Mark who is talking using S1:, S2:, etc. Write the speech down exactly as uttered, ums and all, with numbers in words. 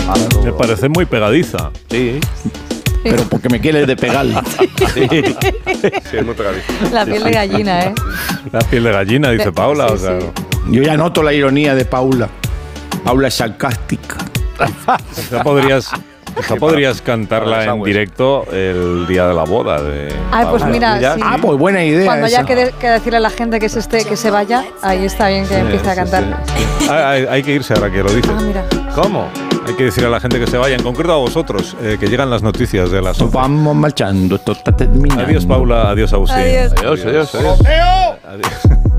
S1: Me parece muy pegadiza.
S2: Sí. Pero porque me quieres de pegar. Sí.
S3: Sí, es muy pegadizo.
S4: La piel de gallina, ¿eh?
S1: La piel de gallina, dice
S4: De,
S1: Paula.
S4: Sí,
S1: o sea,
S4: sí.
S2: Yo ya noto la ironía de Paula. Paula es sarcástica.
S1: quizá podrías, quizá podrías cantarla en directo el día de la boda de
S4: Ay, pues
S1: Paula.
S4: mira,
S2: Ya,
S4: sí.
S2: Ah, pues buena idea.
S4: Cuando
S2: esa.
S4: ya quede, quede decirle a la gente que se esté, que se vaya, ahí está bien que
S1: Sí,
S4: empiece a
S1: sí,
S4: cantar.
S1: sí. Ah, hay, hay que irse ahora que lo dices.
S4: Ah, mira.
S1: ¿Cómo? Hay que decir a la gente que se vaya, en concreto a vosotros, eh, que llegan las noticias de las
S2: Nos
S1: once.
S2: vamos marchando, esto está terminando.
S1: Adiós, Paula, adiós, Agustín.
S4: Adiós.
S3: Adiós, adiós, adiós.
S1: Adiós.